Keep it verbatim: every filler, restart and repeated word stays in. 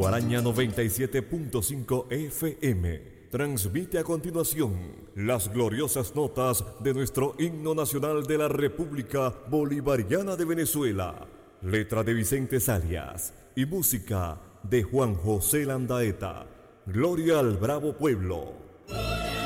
Guaraña noventa y siete punto cinco F M transmite a continuación las gloriosas notas de nuestro himno nacional de la República Bolivariana de Venezuela, letra de Vicente Salias y música de Juan José Landaeta. Gloria al bravo pueblo.